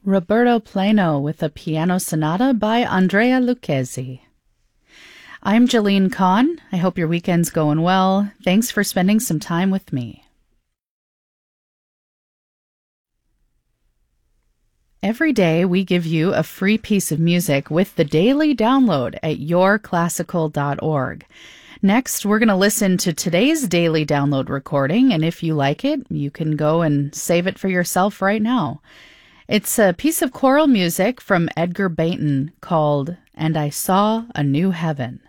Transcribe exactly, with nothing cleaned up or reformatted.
Roberto Plano with a piano sonata by Andrea Lucchesi. I'm Jalene Kahn. I hope your weekend's going well. Thanks for spending some time with me. Every day we give you a free piece of music with the daily download at your classical dot org. Next, we're going to listen to today's daily download recording, and if you like it, you can go and save it for yourself right now. It's a piece of choral music from Edgar Bayton called "And I Saw a New Heaven."